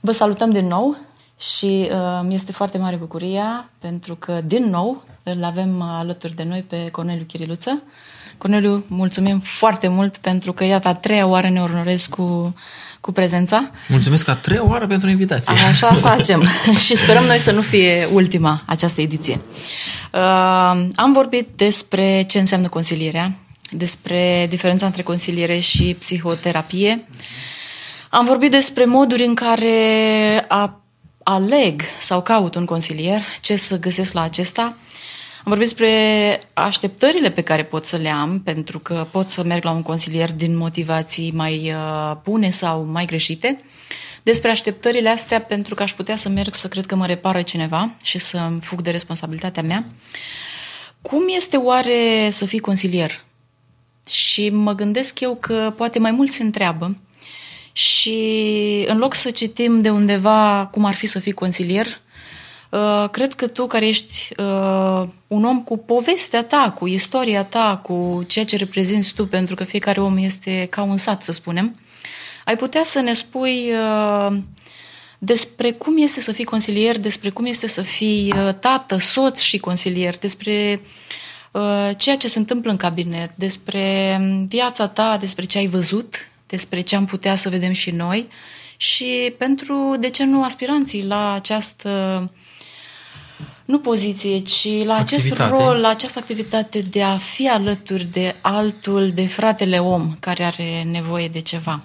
Vă salutăm din nou și mi este foarte mare bucuria pentru că din nou îl avem alături de noi pe Corneliu Chiriluță. Corneliu, mulțumim foarte mult pentru că, iată, a treia oară ne onorezi cu prezența. Mulțumesc a treia oară pentru invitație. Așa facem și sperăm noi să nu fie ultima această ediție. Am vorbit despre ce înseamnă consilierea, despre diferența între consiliere și psihoterapie. Am vorbit despre moduri în care aleg sau caut un consilier, ce să găsesc la acesta. Am vorbit despre așteptările pe care pot să le am, pentru că pot să merg la un consilier din motivații mai bune sau mai greșite. Despre așteptările astea, pentru că aș putea să merg să cred că mă repară cineva și să-mi fug de responsabilitatea mea. Cum este oare să fii consilier? Și mă gândesc eu că poate mai mulți se întreabă și în loc să citim de undeva cum ar fi să fii consilier, cred că tu, care ești un om cu povestea ta, cu istoria ta, cu ceea ce reprezinți tu, pentru că fiecare om este ca un sat, să spunem, ai putea să ne spui despre cum este să fii consilier, despre cum este să fii tată, soț și consilier, despre ceea ce se întâmplă în cabinet, despre viața ta, despre ce ai văzut, despre ce am putea să vedem și noi și pentru, de ce nu, aspiranții la această, nu poziție, ci la acest rol, la această activitate de a fi alături de altul, de fratele om care are nevoie de ceva.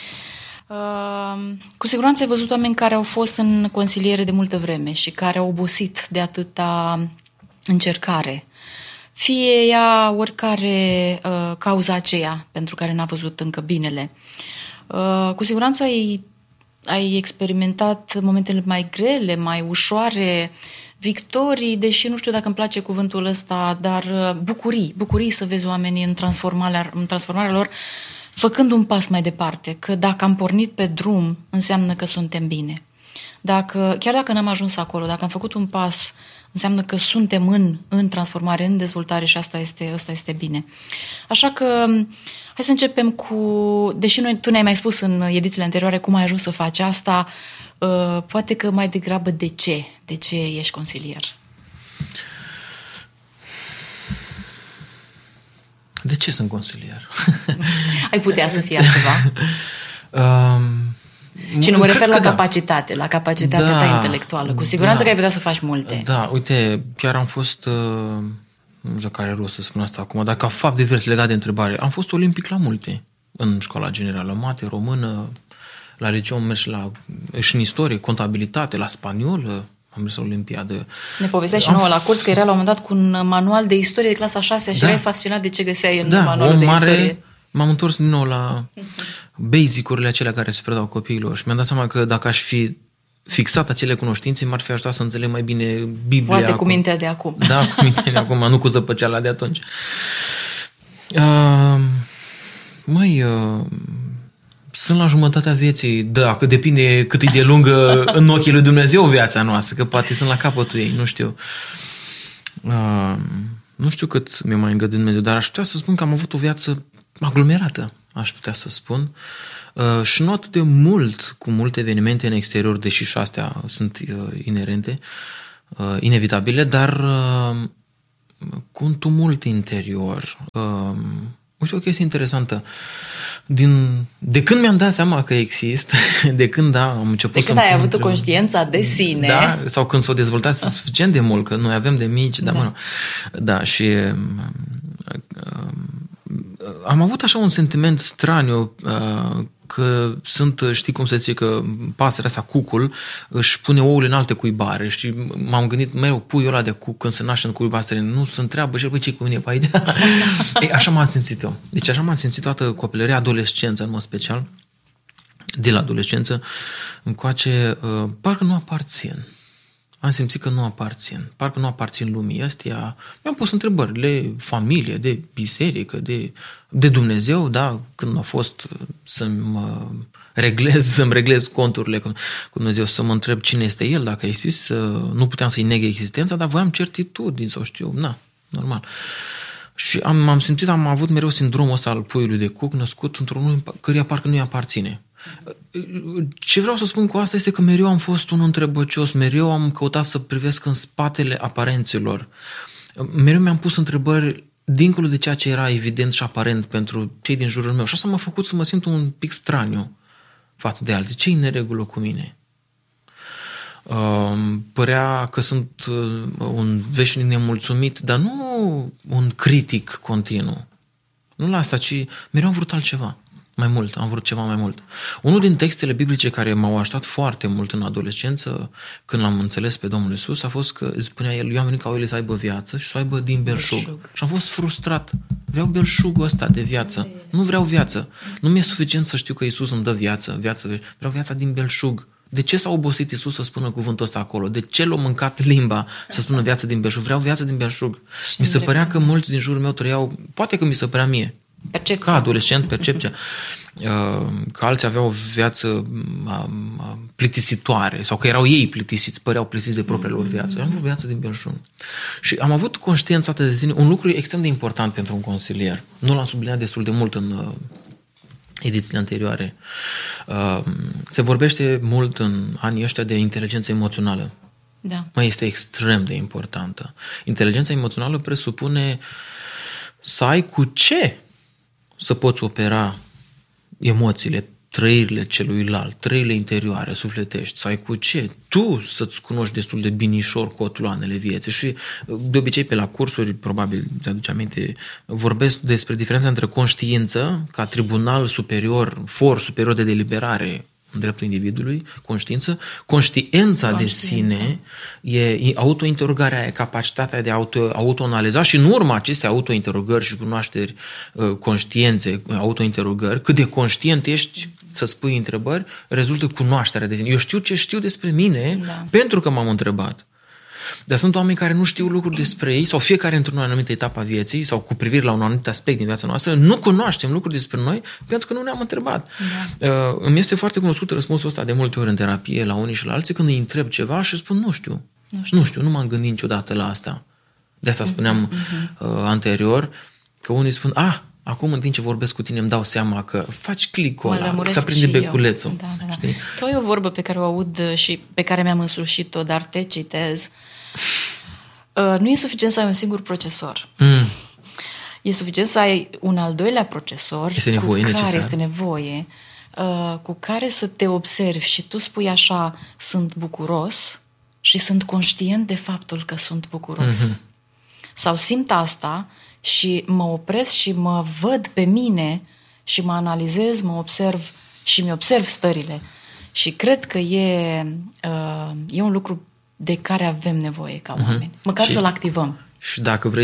Cu siguranță ai văzut oameni care au fost în consiliere de multă vreme și care au obosit de atâta încercare. Fie ea oricare cauza aceea pentru care n-a văzut încă binele. Cu siguranță ai experimentat momentele mai grele, mai ușoare, victorii, deși nu știu dacă îmi place cuvântul ăsta, dar bucurii să vezi oamenii în transformarea lor, făcând un pas mai departe, că dacă am pornit pe drum, înseamnă că suntem bine. Chiar dacă n-am ajuns acolo, dacă am făcut un pas, înseamnă că suntem în transformare, în dezvoltare și asta este bine. Așa că hai să începem cu, deși tu ne-ai mai spus în edițiile anterioare cum ai ajuns să faci asta, poate că mai degrabă de ce ești consilier. De ce sunt consilier? Ai putea să fii altceva. Și nu mă refer la capacitate, la capacitatea ta intelectuală. Cu siguranță că ai putea să faci multe. Da, uite, chiar am fost, nu știu care rost să spun asta acum, dar ca fapt divers legat de întrebare, am fost olimpic la multe în școala generală, mate, română, la liceu am mers și în istorie, contabilitate, la spaniolă, am mers la olimpiadă. Ne povesteai și nouă la curs că era la un moment dat cu un manual de istorie de clasa 6 și erai fascinat de ce găseai în manualul de istorie. M-am întors din nou la basic-urile acelea care se predau copiilor și mi-am dat seama că dacă aș fi fixat acele cunoștințe, m-ar fi ajutat să înțeleg mai bine Biblia. Poate cu mintea de acum. Da, cu mintea de acum, nu cu zăpăceala de atunci. Sunt la jumătatea vieții, da, că depinde cât e de lungă în ochii lui Dumnezeu viața noastră, că poate sunt la capătul ei, nu știu. Nu știu cât mi-a mai îngăduit Dumnezeu, dar aș putea să spun că am avut o viață aglomerată, aș putea să spun. Și nu atât de mult, cu multe evenimente în exterior, deși și astea sunt inerente, inevitabile, dar cu un tumult interior. Uite o chestie interesantă. De când mi-am dat seama că există, de când am început de când ai avut o conștiință de sine. Da, sau când s-o dezvoltat suficient de mult, că noi avem de mici, da, și am avut așa un sentiment straniu că știi cum se zice, că pasărea asta, cucul, își pune ouăle în alte cuibare și m-am gândit mereu, puiul ăla de cuc când se naște în cuibare străin, nu se întreabă și ce-i cu mine pe aici? Așa m-am simțit eu. Deci așa m-am simțit toată copilăria, adolescența în mod special, de la adolescență încoace, parcă nu aparțin. Am simțit că nu aparțin. Parcă nu aparțin lumii astea. Mi-am pus întrebări de familie, de biserică, de Dumnezeu, da? Când a fost să-mi reglez conturile cu Dumnezeu, să mă întreb cine este El, dacă există, nu puteam să-i neg existența, dar voiam certitudini sau știu, normal. Și am avut mereu sindromul ăsta al puiului de cuc, născut într-un lume căruia parcă nu-i aparține. Ce vreau să spun cu asta este că mereu am fost un întrebăcios, mereu am căutat să privesc în spatele aparențelor. Mereu mi-am pus întrebări dincolo de ceea ce era evident și aparent pentru cei din jurul meu. Și asta m-a făcut să mă simt un pic straniu față de alții. Ce-i în neregulă cu mine? Părea că sunt un veșnic nemulțumit, dar nu un critic continuu. Nu la asta, ci mereu am vrut altceva. Mai mult, am vrut ceva mai mult. Unul din textele biblice care m-au ajutat foarte mult în adolescență, când l-am înțeles pe Domnul Iisus, a fost că spunea el, eu am venit ca oile să aibă viață și să aibă din belșug. Și am fost frustrat. Vreau belșugul ăsta de viață. Nu vreau viață. Nu mi-e suficient să știu că Iisus îmi dă viață. Vreau viața din belșug. De ce s-a obosit Iisus să spună cuvântul ăsta acolo? De ce l-a mâncat limba să spună viață din belșug? Vreau viață din belșug. Mi se părea că mulți din jurul meu trăiau, poate că mi se părea mie, percepția. Ca adolescent, percepția. Că alții aveau o viață plictisitoare sau că erau ei plictisiți, păreau plictisiți de propria lor viață. Eu am vrut viață din belșug. Și am avut conștiința atât de zile, un lucru extrem de important pentru un consilier. Nu l-am subliniat destul de mult în edițiile anterioare. Se vorbește mult în anii ăștia de inteligență emoțională. Da. Mai este extrem de importantă. Inteligența emoțională presupune să ai cu ce să poți opera emoțiile, trăirile celuilalt, trăirile interioare, sufletești, să ai cu ce tu să-ți cunoști destul de binișor cotloanele vieții. Și de obicei pe la cursuri, probabil ți-aduce aminte, vorbesc despre diferența între conștiință, ca tribunal superior, for superior de deliberare în dreptul individului, conștiință. Conștiența de sine e autointerogarea aia, capacitatea de autoanaliza și în urma acestei autointerogări și cunoașteri, conștiințe, autointerogări, cât de conștient ești să-ți pui întrebări, rezultă cunoașterea de sine. Eu știu ce știu despre mine pentru că m-am întrebat. Dar sunt oameni care nu știu lucruri despre ei sau fiecare într-o anumită etapă a vieții sau cu privire la un anumit aspect din viața noastră, nu cunoaștem lucruri despre noi pentru că nu ne-am întrebat. Da. Îmi este foarte cunoscut răspunsul ăsta de multe ori în terapie la unii și la alții când îi întreb ceva și spun nu știu, nu m-am gândit niciodată la asta. De asta spuneam anterior că unii spun, acum în timp ce vorbesc cu tine îmi dau seama că faci clicul ăla, să aprinde beculețul. Da. Tu ai o vorbă pe care o aud și pe care mi-am însușit-o, dar te citez. Nu e suficient să ai un singur procesor. E suficient să ai un al doilea procesor este nevoie, cu care să te observi și tu spui așa, sunt bucuros și sunt conștient de faptul că sunt bucuros. Sau simt asta și mă opresc și mă văd pe mine și mă analizez, mă observ și mi observ stările. Și cred că e un lucru de care avem nevoie ca oameni. Măcar să-l activăm. Și dacă vrei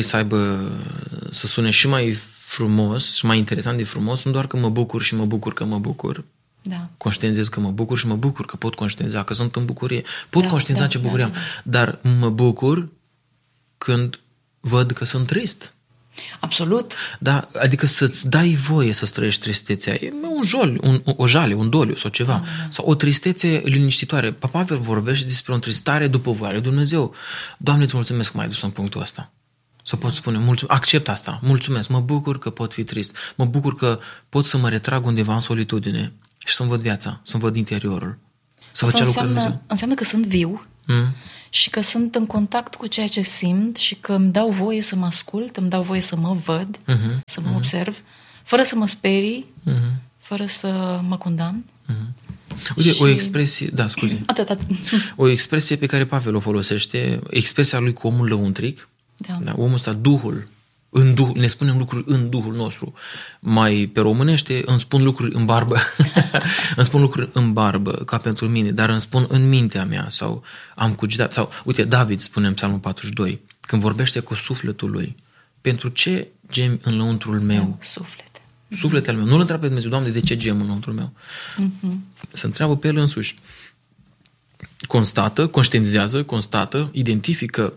să sune și mai frumos și mai interesant de frumos, nu doar că mă bucur și mă bucur că mă bucur. Da. Conștientizez că mă bucur și mă bucur că pot conștientiza că sunt în bucurie. Pot conștientiza ce bucurie am. Dar mă bucur când văd că sunt trist. Absolut. Da, adică să-ți dai voie să trăiești tristețea. E o jale, un doliu sau ceva. Sau o tristețe liniștitoare. Pavel vorbește despre o întristare după voia lui Dumnezeu. Doamne, îți mulțumesc că m-ai dus în punctul ăsta. Să pot spune, accept asta, mulțumesc, mă bucur că pot fi trist. Mă bucur că pot să mă retrag undeva în solitudine și să-mi văd viața, să-mi văd interiorul. Să văd ce lucruri Dumnezeu. Înseamnă că sunt viu. Și că sunt în contact cu ceea ce simt și că îmi dau voie să mă ascult, îmi dau voie să mă văd, să mă observ, fără să mă sperii, fără să mă condamn. Uite, o expresie, scuze. Atât. O expresie pe care Pavel o folosește, expresia lui cu omul lăuntric. Da, omul ăsta, Duhul, ne spunem lucruri în Duhul nostru. Mai pe românește îmi spun lucruri în barbă. Îmi spun lucruri în barbă, ca pentru mine, dar îmi spun în mintea mea sau am cugetat. Sau, uite, David spune în Psalmul 42, când vorbește cu sufletul lui, pentru ce gemi în lăuntrul meu? Sufletul meu. Nu-L întreabă pe Dumnezeu, Doamne, de ce gem în lăuntrul meu? Se întreabă pe El însuși. Conștientizează, identifică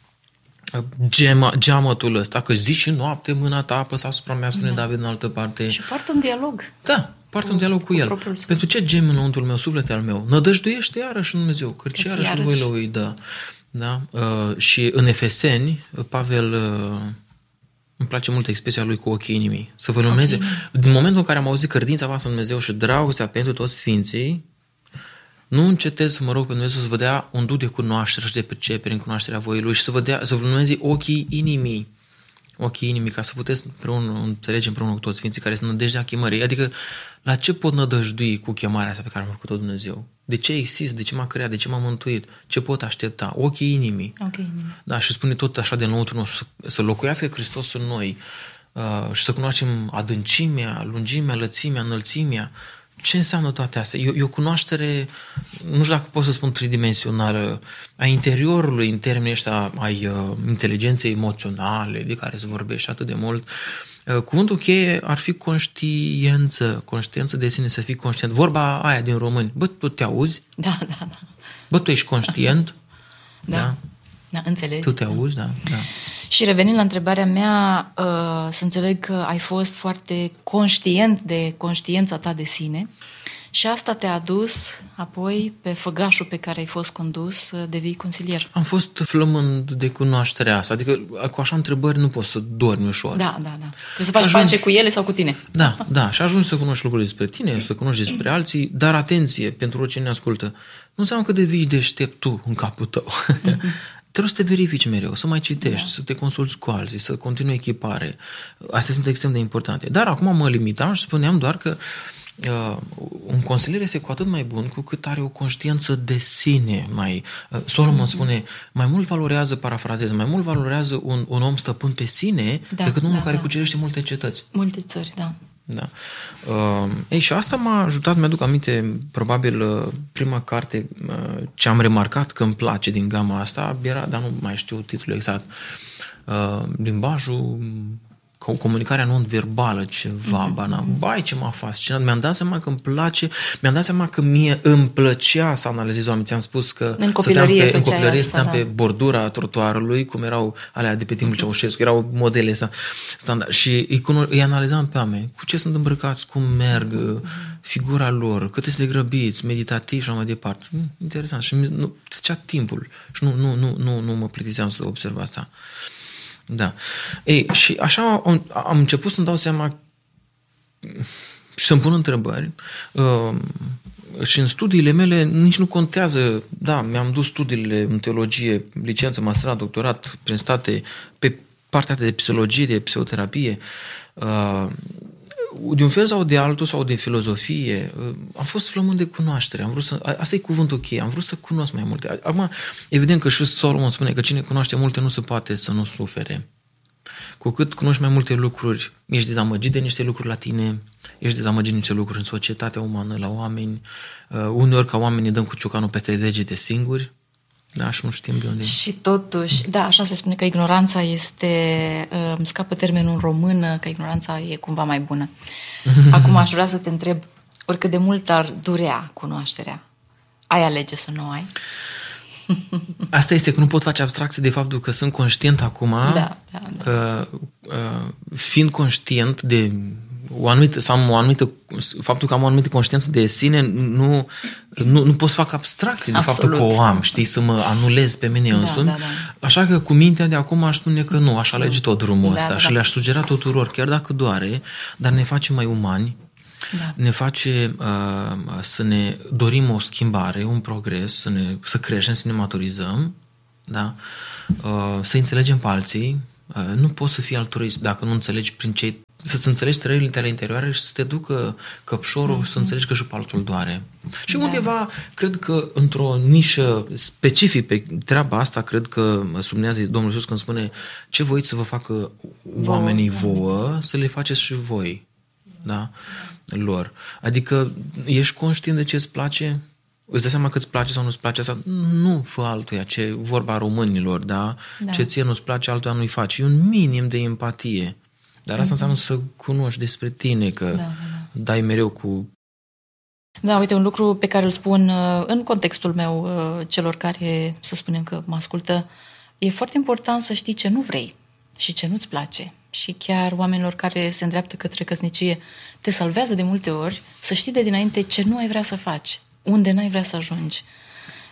geamătul ăsta, că zi și noapte mâna ta apăsă asupra mea, spune David în altă parte. Și poartă un dialog. Da, poartă un dialog cu el. Pentru ce gem înăuntrul meu, sufletul al meu? Nădăjduiește iarăși în Dumnezeu, căci iarăși în voile lui dă. Da? Și în Efeseni, Pavel Îmi place mult expresia lui cu ochii inimii. Să vă lumineze. Din momentul în care am auzit credința voastră în Dumnezeu și dragostea pentru toți sfinții, nu încetez să mă rog pe Dumnezeu să vă dea un duh de cunoaștere și de pricepere în cunoașterea voii Lui și să vă lumineze ochii inimii. Ochii inimii, ca să puteți înțelege împreună cu toți sfinții care sunt nădejdea chemării. Adică la ce pot nădăjdui cu chemarea asta pe care am făcut-o Dumnezeu? De ce exist? De ce m-a creat? De ce m-a mântuit? Ce pot aștepta? Ochii inimii. Da, și spune tot așa de înăuntru nostru, să locuiască Hristos în noi și să cunoaștem adâncimea, lungimea, lățimea, înălțimea. Ce înseamnă toate astea? E o cunoaștere, nu știu dacă pot să spun tridimensională, a interiorului, în termenii ăștia, ai inteligenței emoționale, de care se vorbește atât de mult. Cuvântul cheie ar fi conștiență de sine, să fii conștient. Vorba aia din români, bă, tu te auzi? Da. Bă, tu ești conștient? Da, înțelegi. Tu te auzi, da. Și revenind la întrebarea mea, să înțeleg că ai fost foarte conștient de conștiința ta de sine și asta te-a adus apoi pe făgașul pe care ai fost condus să devii consilier. Am fost flămând de cunoașterea asta, adică cu așa întrebări nu poți să dormi ușor. Da. Trebuie să faci pace cu ele sau cu tine. Da, și ajungi să cunoști lucruri despre tine, să cunoști despre alții, dar atenție, pentru oricine ne ascultă, nu înseamnă că devii deștept tu în capul tău. Trebuie să te verifici mereu, să mai citești, să te consulți cu alții, să continui echipare. Astea sunt extrem de importante. Dar acum mă limitam și spuneam doar că un consilier este cu atât mai bun cu cât are o conștiință de sine. Solomon spune, mai mult valorează, parafrazez, mai mult valorează un om stăpân pe sine decât unul care cucerește multe cetăți. Multe țări, da. Da. Și asta m-a ajutat, mi-aduc aminte, probabil prima carte ce am remarcat că îmi place din gama asta era, dar nu mai știu titlul exact, limbajul, comunicarea non-verbală, ceva, bai ce m-a fascinat, mi-am dat seama că îmi place, mi-am dat seama că mie îmi plăcea să analizez oameni, ți-am spus că în copilărie stăteam pe bordura trotuarului, cum erau alea de pe timpul Ceaușescu, erau modele standard și îi analizam pe oameni, cu ce sunt îmbrăcați, cum merg, figura lor, cât este de grăbiți, meditativ și așa mai departe. Interesant. Și nu trecea timpul și nu mă plictiseam să observ asta. Da. Și așa am început să-mi dau seama și să-mi pun întrebări și în studiile mele nici nu contează, mi-am dus studiile în teologie, licență, masterat, doctorat prin state, pe partea de psihologie, de psihoterapie, de un fel sau de altul sau de filozofie, am fost flămând de cunoaștere, asta e cuvântul cheie, am vrut să cunosc mai multe. Acum, evident că și Solomon spune că cine cunoaște multe nu se poate să nu sufere. Cu cât cunoști mai multe lucruri, ești dezamăgit de niște lucruri la tine, ești dezamăgit de niște lucruri în societatea umană, la oameni, uneori ca oamenii dăm cu ciocanul peste degete singuri, da, și nu știm de unde. Și totuși, așa se spune că ignoranța este, îmi scapă termenul în română, că ignoranța e cumva mai bună. Acum aș vrea să te întreb, oricât de mult ar durea cunoașterea, ai alege să nu ai? Asta este că nu pot face abstracție de faptul că sunt conștient acum, fiind conștient de faptul că am o anumită conștiință de sine, nu pot să fac abstracție de faptul că o am, știi, să mă anulez pe mine însumi. Așa că cu mintea de acum aș spune că nu, aș alege tot drumul ăsta și le-aș sugera tuturor, chiar dacă doare, dar ne face mai umani, ne face să ne dorim o schimbare, un progres, să creștem, să ne maturizăm, da? Să înțelegem pe alții. Nu poți să fii altruist dacă nu înțelegi să-ți înțelegi trăirile tale interioare și să te ducă căpșorul, să înțelegi că și pe altul doare. Și undeva, cred că într-o nișă specific pe treaba asta, cred că sublinează Domnul Iisus când spune ce voiți să vă facă oamenii vouă, să le faceți și voi. Da? Lor. Adică ești conștient de ce îți place? Îți dai seama că îți place sau nu-ți place asta? Nu fă altuia, ce vorba românilor, da? Ce ție nu-ți place, altuia nu-i faci. E un minim de empatie. Dar asta înseamnă să cunoști despre tine, că dai mereu cu... Da, uite, un lucru pe care îl spun în contextul meu celor care, să spunem că mă ascultă, e foarte important să știi ce nu vrei și ce nu-ți place. Și chiar oamenilor care se îndreaptă către căsnicie te salvează de multe ori să știi de dinainte ce nu ai vrea să faci, unde n-ai vrea să ajungi.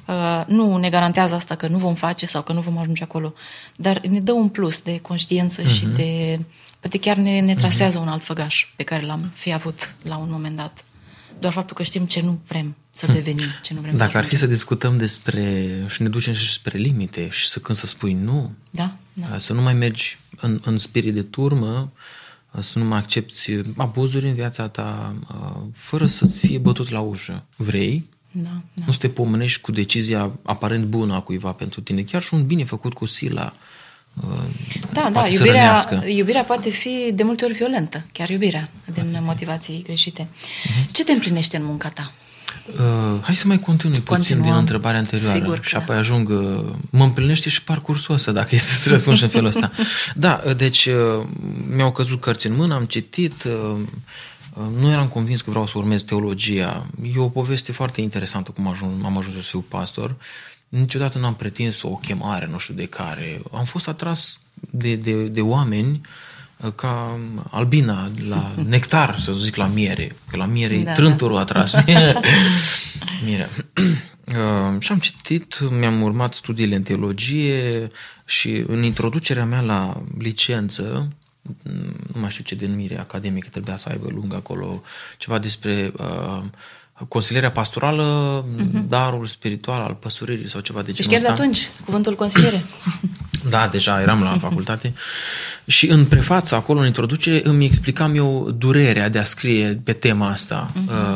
Nu ne garantează asta că nu vom face sau că nu vom ajunge acolo, dar ne dă un plus de conștiință și de... Poate chiar ne trasează un alt făgaș pe care l-am fi avut la un moment dat. Doar faptul că știm ce nu vrem să devenim, ce nu vrem să Dacă ar ajungem. fi să discutăm despre... și ne ducem și spre limite și când să spui nu, Da. să nu mai mergi în spirit de turmă, să nu mai accepti abuzuri în viața ta, fără să-ți fie bătut la ușă. Vrei? Da. Nu să te pomenești cu decizia aparent bună a cuiva pentru tine. Chiar și un bine făcut cu sila. Da, iubirea poate fi de multe ori violentă, chiar iubirea, din motivații greșite. Ce te împlinește în munca ta? Hai să mai continui puțin din întrebarea anterioară. Sigur și apoi ajung... Mă împlinește și parcursul ăsta, dacă e să-ți răspund și în felul ăsta. Da, deci mi-au căzut cărți în mână, am citit... Nu eram convins că vreau să urmez teologia. E o poveste foarte interesantă cum am ajuns să fiu pastor. Niciodată n-am pretins o chemare, nu știu de care. Am fost atras de oameni ca albina la nectar, să zic, la miere. Că la miere e trânturul atras. Miere. Și am citit, mi-am urmat studiile în teologie și în introducerea mea la licență, nu mai știu ce denumire academică trebuia să aibă lung acolo, ceva despre consilierea pastorală, darul spiritual al păstoririi sau ceva de genul ăsta. Deci chiar de atunci, cuvântul consiliere. Da, deja eram la facultate. Și în prefață, acolo, în introducere, îmi explicam eu durerea de a scrie pe tema asta.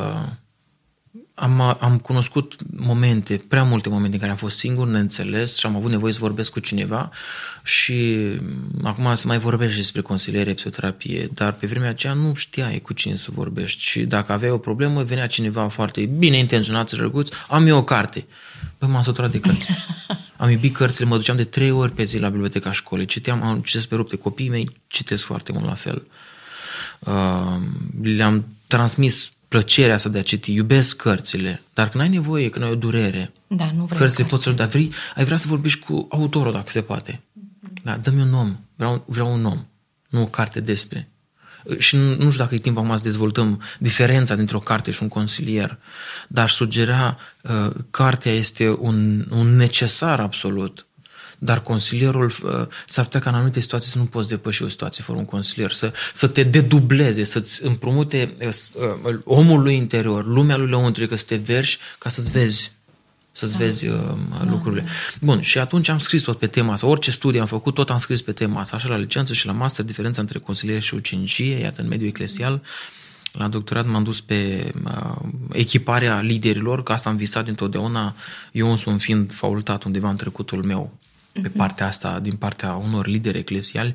Am cunoscut prea multe momente în care am fost singur, neînțeles și am avut nevoie să vorbesc cu cineva și acum se mai vorbește despre consiliere, psihoterapie, dar pe vremea aceea nu știai cu cine să vorbești și dacă aveai o problemă, venea cineva foarte bine intenționat, drăguț, am eu o carte. Băi, m-am săturat de cărți. Am iubit cărțile, mă duceam de 3 ori pe zi la biblioteca școlii, citesc pe rupte, copiii mei citesc foarte mult la fel. Le-am transmis plăcerea asta de a citi, iubesc cărțile, dar când ai nevoie, când ai o durere, nu vrei cărțile poți să-l dai, ai vrea să vorbești cu autorul dacă se poate. Da, dă-mi un om, vreau un om, nu o carte despre. Și nu știu dacă e timp acum să dezvoltăm diferența dintre o carte și un consilier, dar sugera cartea este un necesar absolut. Dar consilierul s-ar putea ca în anumite situații să nu poți depăși o situație fără un consilier, să te dedubleze, să-ți împrumute omul lui interior, lumea lui lăuntrică, să te verși ca să-ți vezi lucrurile. Bun, și atunci am scris tot pe tema asta. Orice studii am făcut, tot am scris pe tema asta. Așa la licență și la master, diferența între consiliere și ucenicie, iată, în mediul eclesial. La doctorat m-am dus pe echiparea liderilor, că asta am visat dintotdeauna, eu însumi fiind facultat undeva în trecutul meu, pe partea asta, din partea unor lideri eclesiali.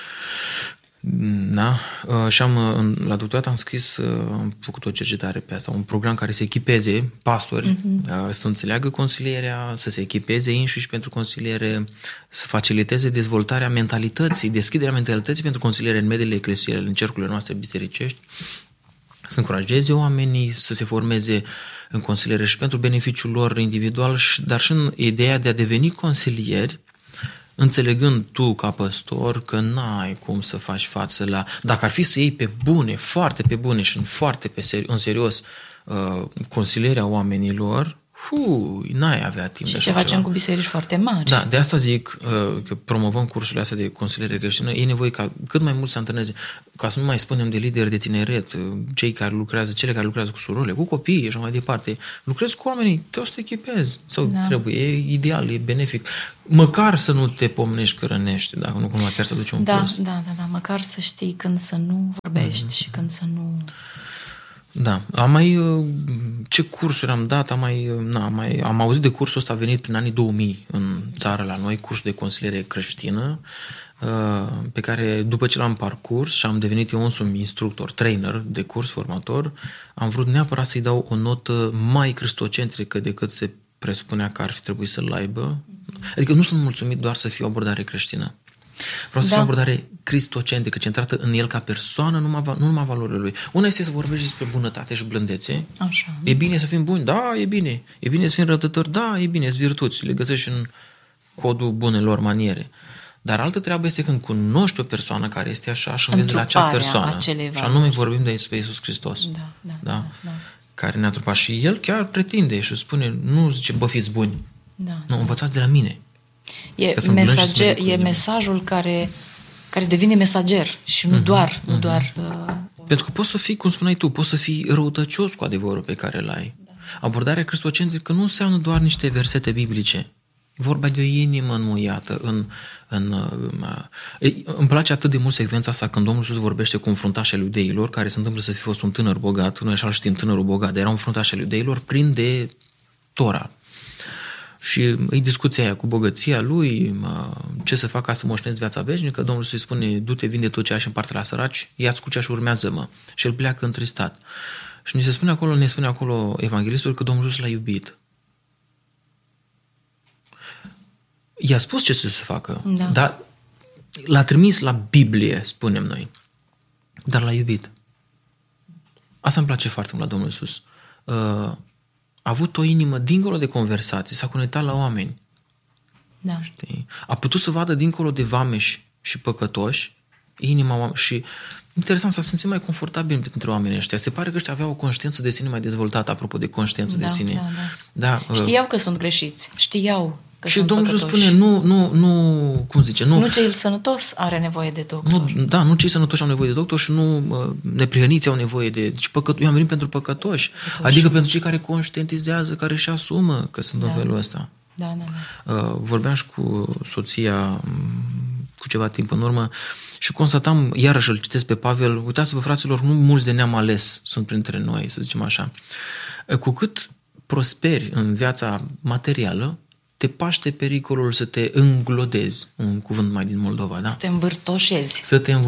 Da? Și la doctorat am scris, am făcut o cercetare pe asta, un program care să echipeze pastori, să înțeleagă consilierea, să se echipeze înșiși pentru consiliere, să faciliteze dezvoltarea mentalității, deschiderea mentalității pentru consiliere în mediile eclesiale, în cercurile noastre bisericești, să încurajeze oamenii să se formeze în consiliere și pentru beneficiul lor individual, dar și în ideea de a deveni consilieri, înțelegând tu ca păstor că n-ai cum să faci față la... Dacă ar fi să iei pe bune, foarte pe bune și în serios consilierea oamenilor, n-ai avea timp. Și ce facem cu biserici foarte mari. Da, de asta zic că promovăm cursurile astea de consiliere creștină. E nevoie ca cât mai mult să antreneze, ca să nu mai spunem de lideri de tineret, cele care lucrează cu surorile, cu copiii și așa mai departe. Lucrezi cu oamenii, trebuie să te echipezi. Sau trebuie, e ideal, e benefic. Măcar să nu te pomnești că rănești, dacă nu cumva chiar să duci un plus. Da, măcar să știi când să nu vorbești și când să nu... Da, ce cursuri am dat, am auzit de cursul ăsta, a venit prin anii 2000 în țară la noi, cursul de consiliere creștină, pe care după ce l-am parcurs și am devenit eu însumi instructor, trainer de curs, formator, am vrut neapărat să-i dau o notă mai cristocentrică decât se presupunea că ar fi trebuit să-l aibă. Adică nu sunt mulțumit doar să fie o abordare creștină. Vreau să fie o abordare cristocentrică, centrată în el ca persoană, nu numai valorile lui. Una este să vorbești despre bunătate și blândețe. Așa. E bine să fim buni? Da, e bine. E bine să fim răbdători? Da, e bine. Sunt virtuți. Le găsești în codul bunelor maniere. Dar altă treabă este când cunoști o persoană care este așa și înveți de la acea persoană. Și anume vorbim despre Iisus Hristos. Da. care ne-a trupat. Și el chiar pretinde și spune, nu zice, bă, fiți buni. Da. Nu, învățați de la mine. E mesajul care devine mesager și nu doar... Pentru că poți să fii, cum spuneai tu, poți să fii răutăcios cu adevărul pe care îl ai. Da. Abordarea cristocentrică nu înseamnă doar niște versete biblice. E vorba de o inimă înmuiată. Îmi place atât de mult secvența asta când Domnul Iisus vorbește cu un fruntaș al iudeilor, care se întâmplă să fi fost un tânăr bogat, noi așa știm, tânărul bogat, dar era un fruntaș al iudeilor plin de Tora. Și e discuția aia cu bogăția lui, ce să fac ca să moștenesc viața veșnică. Domnul îi spune, du-te, vinde tot ceea și împarte la săraci, ia-ți crucea și urmează-mă. Și el pleacă întristat. Și ne spune acolo evanghelistul că Domnul Iisus l-a iubit. I-a spus ce să se facă, dar l-a trimis la Biblie, spunem noi. Dar l-a iubit. Asta îmi place foarte mult la Domnul Iisus. A avut o inimă dincolo de conversații, s-a conectat la oameni. Da. Știi? A putut să vadă dincolo de vameși și păcătoși inima și interesant, s-a simțit mai confortabil între oamenii ăștia. Se pare că ăștia aveau o conștiință de sine mai dezvoltată, apropo de conștiință de sine. Da. Știau că sunt greșiți, știau că și sunt Domnul păcătoși. spune, nu, cum zice, nu cel sănătos are nevoie de doctor. Nu cei sănătoși au nevoie de doctor și nu neprihăniți au nevoie de... Deci eu am venit pentru păcătoși. Adică pentru cei care conștientizează, care își asumă că sunt în felul ăsta. Da. Vorbeam și cu soția cu ceva timp în urmă și constatam, iarăși îl citesc pe Pavel, uitați-vă, fraților, nu mulți de neam ales sunt printre noi, să zicem așa. Cu cât prosperi în viața materială, te paște pericolul să te înglodezi, un cuvânt mai din Moldova, da? Să te învârtoșezi.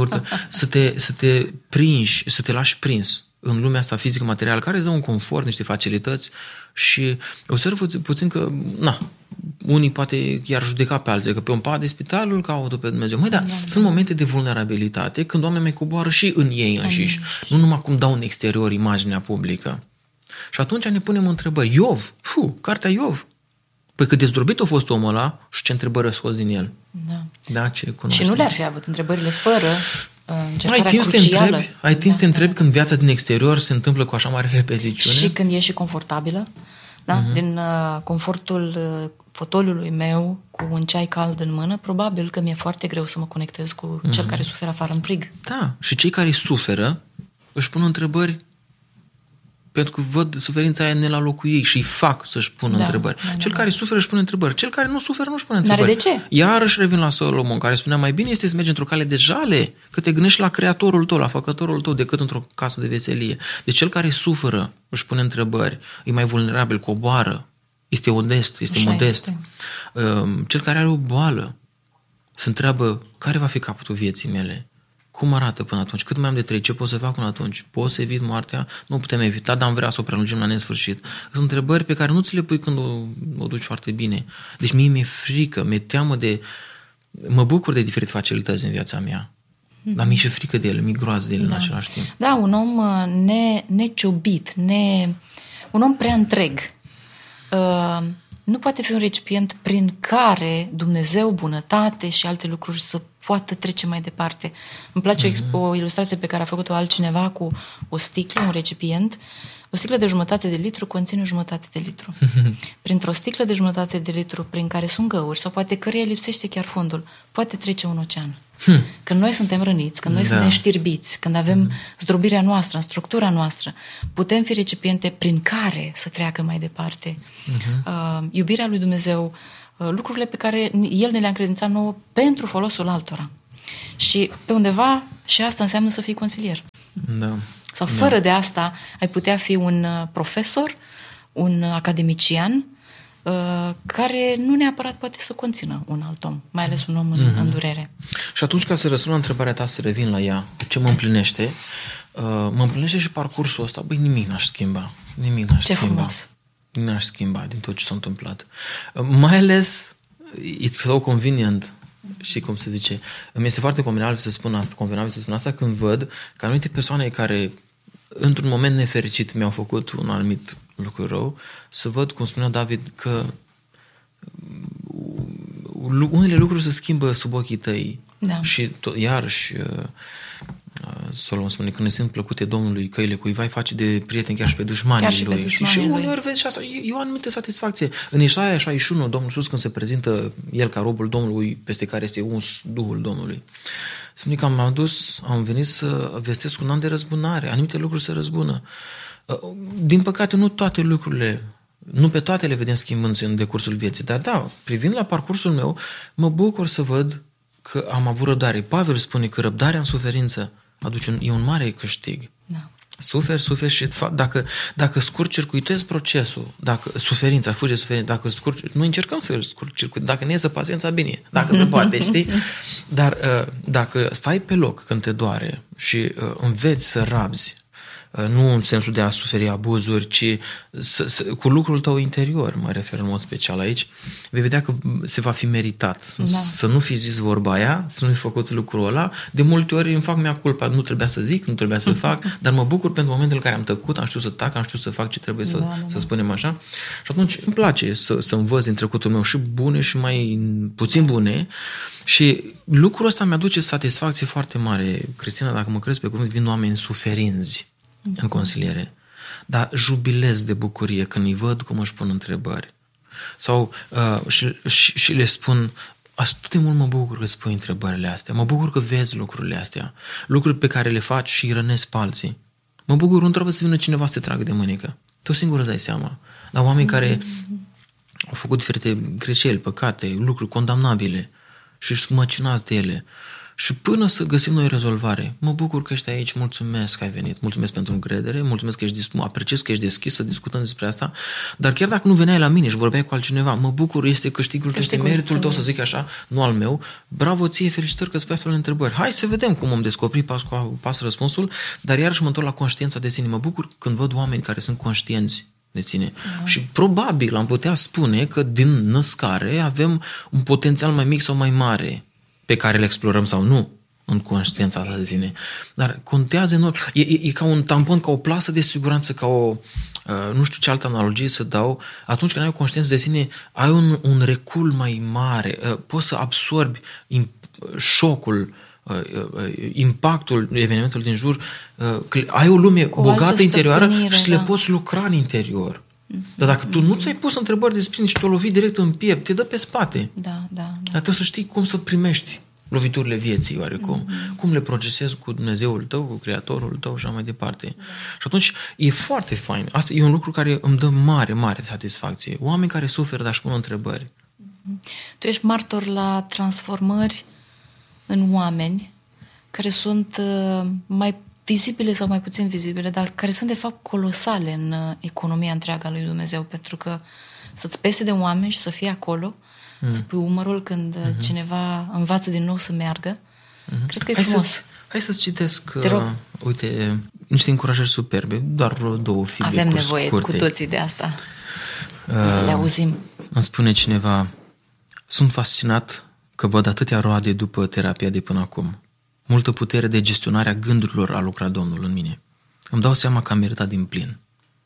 Să te prinși, să te lași prins în lumea asta fizică-materială, care îți dă un confort, niște facilități și observ puțin că, unii poate chiar judeca pe alții, că pe un pat de spitalul caută pe Dumnezeu. Sunt momente de vulnerabilitate când oamenii mai coboară și în ei înșiși, nu numai cum dau în exterior imaginea publică. Și atunci ne punem întrebări. Iov, cartea Iov. Păi cât de zdrobit a fost omul ăla și ce întrebări a scos din el. Da, ce cunoaște. Și nu le-ar fi avut întrebările fără încercarea crucială. Ai timp să te întrebi când viața din exterior se întâmplă cu așa mare repeziciune? Și când e și confortabilă. Da? Din confortul fotoliului meu cu un ceai cald în mână, probabil că mi-e foarte greu să mă conectez cu cel care suferă afară în prig. Da, și cei care suferă își pun întrebări pentru că văd suferința aia ne la locul ei și îi fac să-și pună întrebări. Cel care suferă își pune întrebări. Cel care nu suferă nu-și pune întrebări. N-are de ce. Iarăși revin la Solomon, care spunea, mai bine este să mergi într-o cale de jale, că te gândești la creatorul tău, la făcătorul tău, decât într-o casă de veselie. Deci cel care suferă își pune întrebări, e mai vulnerabil, coboară, este onest, este modest. Cel care are o boală se întreabă, care va fi capătul vieții mele? Cum arată până atunci? Cât mai am de trăit? Ce pot să fac până atunci? Pot să evit moartea? Nu putem evita, dar am vrea să o prelungim la nesfârșit. Sunt întrebări pe care nu ți le pui când o duci foarte bine. Deci mie mi-e frică, mi-e teamă de... Mă bucur de diferite facilități în viața mea. Dar mi-e și frică de ele, mi-e groază de ele în același timp. Da, un om neciobit, un om prea întreg. Nu poate fi un recipient prin care Dumnezeu, bunătate și alte lucruri să poată trece mai departe. Îmi place o ilustrație pe care a făcut-o altcineva cu o sticlă, un recipient. O sticlă de 1/2 de litru conține 1/2 de litru. Printr-o sticlă de 1/2 de litru prin care sunt găuri sau poate căreia lipsește chiar fondul, poate trece un ocean. Când noi suntem răniți, când noi suntem știrbiți, când avem zdrobirea noastră, în structura noastră, putem fi recipiente prin care să treacă mai departe. Iubirea lui Dumnezeu, lucrurile pe care El ne le-a încredințat nouă pentru folosul altora. Și pe undeva și asta înseamnă să fii consilier. Sau fără de asta ai putea fi un profesor, un academician care nu neapărat poate să conțină un alt om, mai ales un om în durere. Și atunci, ca să răspund la întrebarea ta, să revin la ea, ce mă împlinește? Mă împlinește și parcursul ăsta. Băi, nimic n-aș schimba. Ce frumos! Nimic n-aș schimba din tot ce s-a întâmplat. Mai ales, it's so convenient, știi cum se zice. Îmi este foarte convenabil să spun asta când văd că anumite persoane care într-un moment nefericit mi-au făcut un anumit lucru rău, să văd, cum spunea David, că unele lucruri se schimbă sub ochii tăi. Și iarăși Solomon spune, când ne sunt plăcute Domnului căile cuiva, îi face de prieteni chiar și pe dușmanii lui. Și uneori vezi și asta, e o anumită satisfacție. În Isaia 61, Domnul Iisus, când se prezintă El ca robul Domnului, peste care este uns Duhul Domnului, spune că am venit să vestesc un an de răzbunare, anumite lucruri se răzbună. Din păcate, nu toate lucrurile, nu pe toate le vedem schimbându-se în decursul vieții, dar da, privind la parcursul meu, mă bucur să văd că am avut răbdare. Pavel spune că răbdarea în suferință e un mare câștig. Da. Suferi și dacă scurt-circuitezi procesul, dacă suferința, fugi de suferință, dacă noi încercăm să scurt-circuităm, dacă ne iese paciența, bine, dacă se poate, știi? Dar dacă stai pe loc când te doare și înveți să rabzi, nu în sensul de a suferi abuzuri, ci cu lucrul tău interior, mă refer în mod special aici, vei vedea că se va fi meritat. Da. Să nu fi zis vorba aia, să nu fi făcut lucrul ăla. De multe ori îmi fac mea culpa, nu trebuia să zic, nu trebuia să fac, dar mă bucur pentru momentul în care am tăcut, am știut să tac, am știut să fac ce trebuie să spunem așa. Și atunci îmi place să învăț din trecutul meu și bune și mai puțin bune. Și lucrul ăsta mi-aduce satisfacție foarte mare. Cristina, dacă mă crezi pe cuvânt, vin oameni suferinți în consiliere. Dar jubilez de bucurie când îi văd cum își pun întrebări. Sau și le spun, atât de mult mă bucur că îți pui întrebările astea. Mă bucur că vezi lucrurile astea. Lucruri pe care le faci și îi rănesc pe alții. Mă bucur într-o să vină cineva să te tragă de mânecă. Tu singur îți dai seama. Dar oameni care au făcut diferite greșeli, păcate, lucruri condamnabile și își măcinați de ele. Și până să găsim noi rezolvare, mă bucur că ești aici, mulțumesc că ai venit, mulțumesc pentru încredere, mulțumesc că apreciez că ești deschis să discutăm despre asta, dar chiar dacă nu veneai la mine și vorbeai cu altcineva, mă bucur, este câștigul tău, este meritul tău, să zic așa, nu al meu, bravo ție, felicitări că îți pui astfel de întrebări. Hai să vedem cum am descoperit pas cu pas răspunsul, dar iarăși mă întorc la conștiința de sine. Mă bucur când văd oameni care sunt conștienți de sine. Și probabil am putea spune că din născare avem un potențial mai mic sau mai mare pe care le explorăm sau nu în conștiința asta de sine. Dar contează enorm. E ca un tampon, ca o plasă de siguranță, ca o, nu știu ce altă analogie să dau, atunci când ai o conștiință de sine, ai un recul mai mare, poți să absorbi șocul, impactul evenimentului din jur, ai o lume bogată interioară și să le poți lucra în interior. Dar dacă tu nu ți-ai pus întrebări despre și te-o lovi direct în piept, te dă pe spate. Dar trebuie să știi cum să primești loviturile vieții, oarecum. Cum le procesezi cu Dumnezeul tău, cu Creatorul tău și așa mai departe. Și atunci e foarte fain. Asta e un lucru care îmi dă mare, mare satisfacție. Oameni care suferă, dar își pun întrebări. Tu ești martor la transformări în oameni care sunt mai vizibile sau mai puțin vizibile, dar care sunt de fapt colosale în economia întreagă a lui Dumnezeu, pentru că să-ți pese de oameni și să fii acolo, să pui umărul când cineva învață din nou să meargă. Cred că e frumos. Hai să-ți citesc, uite, niște încurajări superbe, doar vreo 2 figle. Avem nevoie cu toții de asta. Să le auzim. Îmi spune cineva, sunt fascinat că văd atâtea roade după terapia de până acum. Multă putere de gestionare a gândurilor a lucrat Domnul în mine. Îmi dau seama că am meritat din plin.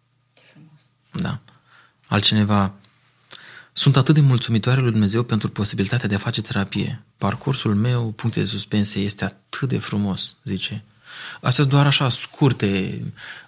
Da. Altcineva, sunt atât de mulțumitoare lui Dumnezeu pentru posibilitatea de a face terapie. Parcursul meu, puncte de suspensie, este atât de frumos, zice. Astea sunt doar așa scurte.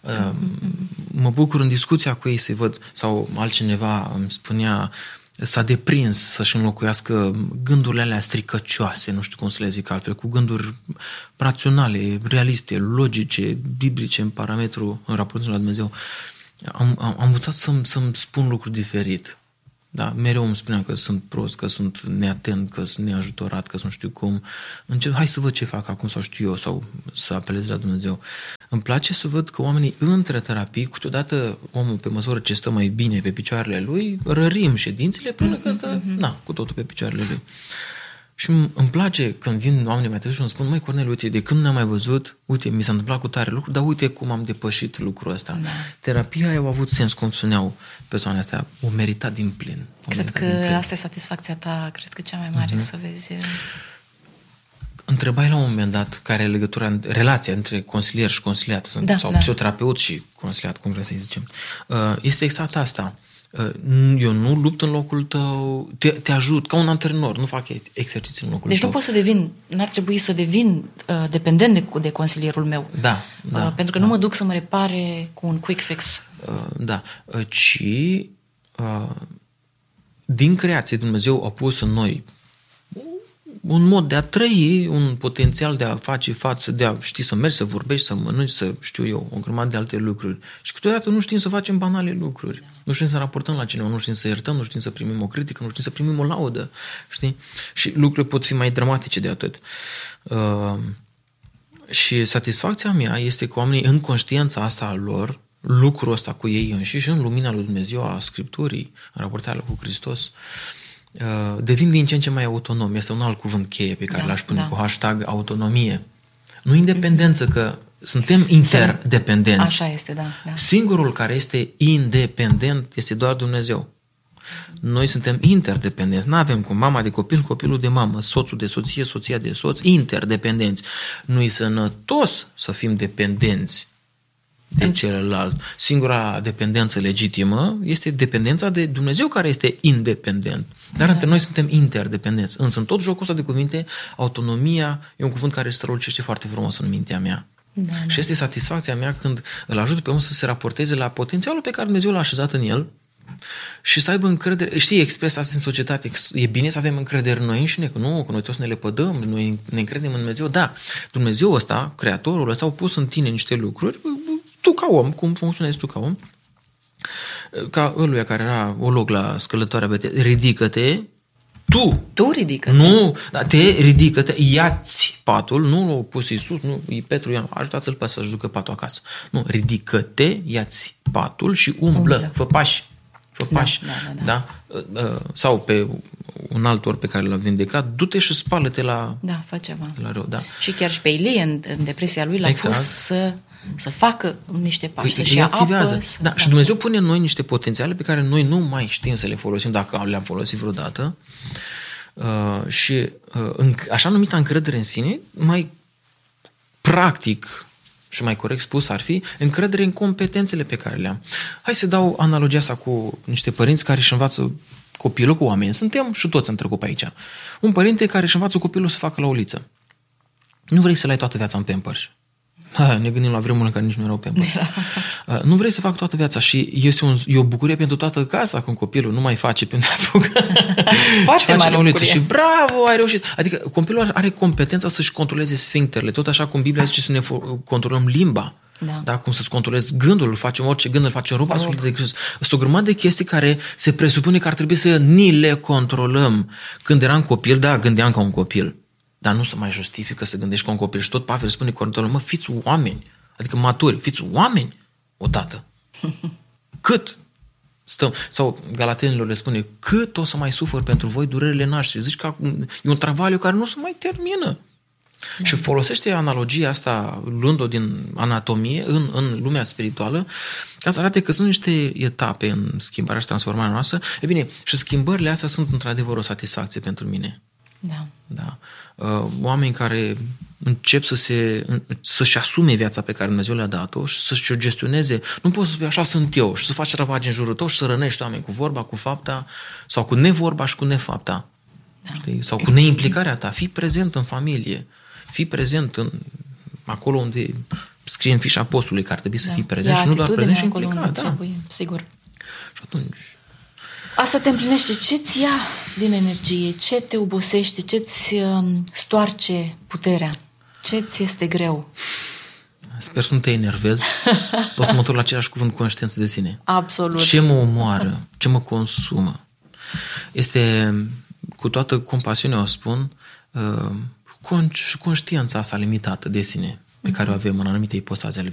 Mă bucur în discuția cu ei să-i văd. Sau altcineva îmi spunea, s-a deprins să-și înlocuiască gândurile alea stricăcioase, nu știu cum să le zic altfel, cu gânduri raționale, realiste, logice, biblice în parametru, în raportul la Dumnezeu. Am învățat să-mi spun lucruri diferit. Da, mereu îmi spuneam că sunt prost, că sunt neatent, că sunt neajutorat, că nu știu cum. Hai să văd ce fac acum sau știu eu, sau să apelez la Dumnezeu. Îmi place să văd că oamenii între terapii, câteodată omul pe măsură ce stă mai bine pe picioarele lui, rărim ședințele până că stă cu totul pe picioarele lui. Și îmi place când vin oamenii mai târziu și îmi spun, măi Corneliu, uite, de când ne-am mai văzut, uite, mi s-a întâmplat cu tare lucru, dar uite cum am depășit lucrul ăsta. Da. Terapia aia a avut sens, cum spuneau persoanele astea, o meritat din plin. Cred că asta e satisfacția ta, cred că cea mai mare, să vezi. Întrebai la un moment dat care e relația între consilier și consiliat, sau psihoterapeut și consiliat, cum vrei să-i zicem. Este exact asta. Eu nu lupt în locul tău, te ajut, ca un antrenor, nu fac exerciții în locul Deci tău. nu pot să devin, n-ar trebui să devin dependent de consilierul meu. Da. Pentru că nu mă duc să mă repare cu un quick fix. Ci din creație Dumnezeu a pus în noi un mod de a trăi, un potențial de a face față, de a ști să mergi, să vorbești, să mănânci, să știu eu, o grămadă de alte lucruri. Și câteodată nu știm să facem banale lucruri. Nu știm să raportăm la cineva, nu știm să iertăm, nu știm să primim o critică, nu știm să primim o laudă. Știi? Și lucrurile pot fi mai dramatice de atât. Și satisfacția mea este că oamenii în conștiința asta a lor, lucrul ăsta cu ei înșiși, în lumina lui Dumnezeu, a Scripturii, în raportarea cu Hristos, devin din ce în ce mai autonomi. Este un alt cuvânt cheie pe care l-aș pune cu hashtag autonomie. Nu independență, că suntem interdependenți. Așa este, da. Singurul care este independent este doar Dumnezeu. Noi suntem interdependenți. Nu avem cum mama de copil, copilul de mamă, soțul de soție, soția de soț, interdependenți. Nu-i sănătos să fim dependenți de celălalt. Singura dependență legitimă este dependența de Dumnezeu, care este independent. Dar între noi suntem interdependenți. Însă în tot jocul ăsta de cuvinte, autonomia e un cuvânt care strălucește foarte frumos în mintea mea. Și este satisfacția mea când îl ajut pe om să se raporteze la potențialul pe care Dumnezeu l-a așezat în el și să aibă încredere. Știi, expresia asta în societate, e bine să avem încredere în noi înșine, că nu, că noi trebuie să ne lepădăm, noi ne încredem în Dumnezeu. Da, Dumnezeu ăsta, Creatorul ăsta, a pus în tine niște lucruri. Tu ca om, cum funcționezi tu ca om? Ca ăluia care era olog la scălătoarea Betesda, ridică-te, tu ridică-te. Nu, te ridică-te, ia-ți patul, nu l-a pus Iisus, nu, Petru i-a ajutat-l pe să-și ducă patul acasă. Nu, ridică-te, ia-ți patul și umblă. Fă pași. Da? Sau pe un alt or pe care l-a vindecat, du-te și spală-te la fă ceva. La rău, da. Și chiar și pe Ilie, în depresia lui, l-a pus să facă niște pași, să-și ia apă. Și Dumnezeu pune în noi niște potențiale pe care noi nu mai știm să le folosim, dacă le-am folosit vreodată. Și așa numită încredere în sine, mai practic și mai corect spus ar fi încredere în competențele pe care le-am. Hai să dau analogia asta cu niște părinți care își învață copilul, cu oameni. Suntem și toți am trecut pe aici. Un părinte care își învață copilul să facă lăuliță. Nu vrei să-l ai toată viața în Pampers. Ne gândim la vremurile în care nici nu erau Pampers. Nu vrei să facă toată viața și e o bucurie pentru toată casa când copilul nu mai face pentru a apucă. Foarte mare bucurie. Și bravo, ai reușit. Adică copilul are competența să-și controleze sfincterele, tot așa cum Biblia zice să ne controlăm limba. Da, cum să-ți controlezi gândul, îl facem orice gând, îl facem rup asupra de Hristos. Sunt o grămadă de chestii care se presupune că ar trebui să ni le controlăm. Când eram copil, gândeam ca un copil. Dar nu se mai justifică să gândești ca un copil. Și tot Pavel spune controlăm, fiți oameni. Adică maturi, fiți oameni odată. Cât stăm? Sau Galatenilor le spune, cât o să mai sufăr pentru voi durerile nașterii? Zici că e un travaliu care nu se mai termină. Și folosește analogia asta, luând-o din anatomie, în lumea spirituală, ca să arate că sunt niște etape în schimbarea și transformarea noastră. E bine, și schimbările astea sunt într-adevăr o satisfacție pentru mine. Da. Oameni care încep să-și asume viața pe care Dumnezeu le-a dat-o și să-și o gestioneze. Nu poți să spui așa sunt eu și să faci ravagi în jurul tău și să rănești oameni cu vorba, cu fapta, sau cu nevorba și cu nefapta. Știi? Sau cu neimplicarea ta. Fii prezent în familie. Fii prezent acolo unde scrie în fișa apostolului că ar trebui să fii prezent și nu doar prezent și implicat. Sigur. Și atunci... Asta te împlinește. Ce-ți ia din energie? Ce te obosește? Ce-ți stoarce puterea? Ce-ți este greu? Sper să nu te enervez. O să mă întorc la același cuvânt, conștiință de sine. Absolut. Ce mă omoară? Ce mă consumă? Este, cu toată compasiunea o spun, și conștiința asta limitată de sine pe care o avem în anumite ipostaze ale